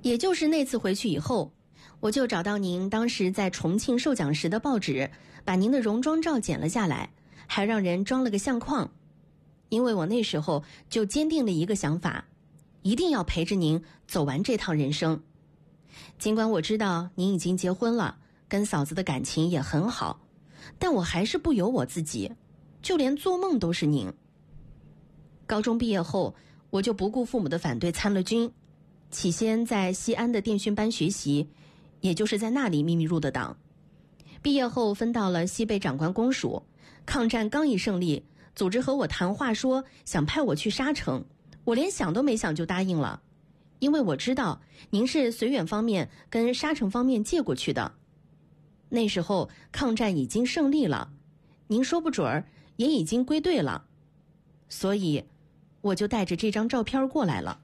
也就是那次回去以后，我就找到您当时在重庆受奖时的报纸，把您的戎装照剪了下来，还让人装了个相框。因为我那时候就坚定了一个想法，一定要陪着您走完这趟人生。尽管我知道您已经结婚了，跟嫂子的感情也很好，但我还是不由我自己，就连做梦都是您。高中毕业后，我就不顾父母的反对参了军，起先在西安的电讯班学习，也就是在那里秘密入的党。毕业后分到了西北长官公署，抗战刚一胜利，组织和我谈话说想派我去沙城，我连想都没想就答应了，因为我知道您是绥远方面跟沙城方面借过去的。那时候抗战已经胜利了，您说不准儿也已经归队了，所以我就带着这张照片过来了。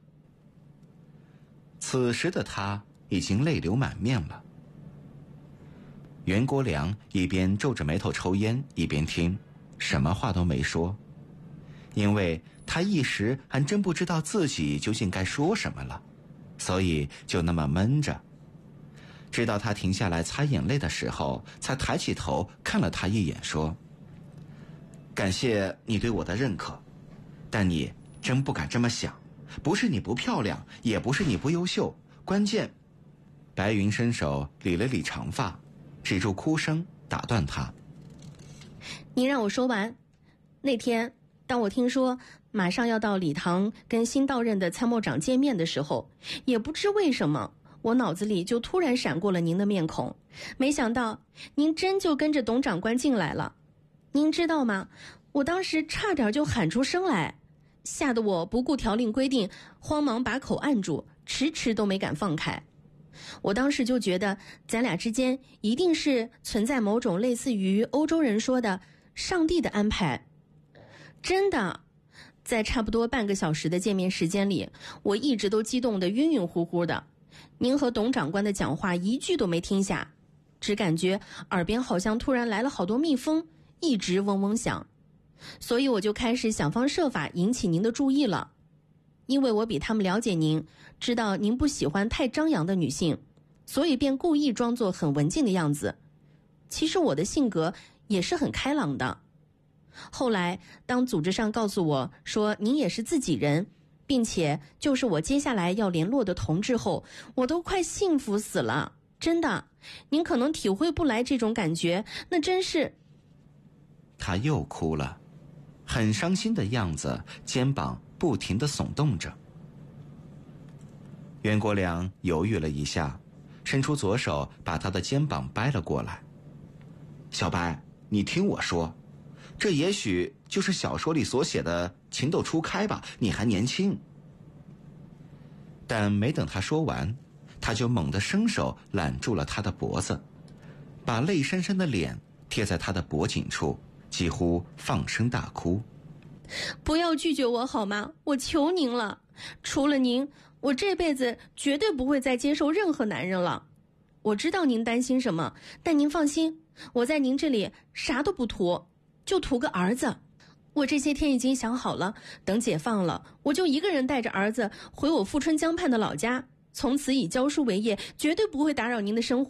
此时的他已经泪流满面了。袁国良一边皱着眉头抽烟，一边听，什么话都没说，因为他一时还真不知道自己究竟该说什么了，所以就那么闷着。直到他停下来擦眼泪的时候，才抬起头看了他一眼，说：感谢你对我的认可，但你真不敢这么想，不是你不漂亮，也不是你不优秀，关键……白云伸手理了理长发，止住哭声，打断他： 您让我说完。那天当我听说马上要到礼堂跟新到任的参谋长见面的时候，也不知为什么我脑子里就突然闪过了您的面孔，没想到您真就跟着董长官进来了。您知道吗？我当时差点就喊出声来，吓得我不顾条令规定，慌忙把口按住，迟迟都没敢放开。我当时就觉得咱俩之间一定是存在某种类似于欧洲人说的上帝的安排。真的，在差不多半个小时的见面时间里，我一直都激动得晕晕乎乎的。您和董长官的讲话一句都没听下，只感觉耳边好像突然来了好多蜜蜂，一直嗡嗡响。所以我就开始想方设法引起您的注意了。因为我比他们了解您，知道您不喜欢太张扬的女性，所以便故意装作很文静的样子。其实我的性格也是很开朗的。后来当组织上告诉我说您也是自己人，并且就是我接下来要联络的同志后，我都快幸福死了。真的，您可能体会不来这种感觉，那真是…… 他又哭了，很伤心的样子，肩膀不停地耸动着。袁国良犹豫了一下，伸出左手把他的肩膀掰了过来。小白，你听我说，这也许就是小说里所写的情窦初开吧，你还年轻。但没等他说完，他就猛地伸手揽住了他的脖子，把泪潸潸的脸贴在他的脖颈处，几乎放声大哭。 不要拒绝我好吗？我求您了，除了您，我这辈子绝对不会再接受任何男人了。我知道您担心什么，但您放心，我在您这里啥都不图，就图个儿子。我这些天已经想好了，等解放了，我就一个人带着儿子回我富春江畔的老家，从此以教书为业，绝对不会打扰您的生活。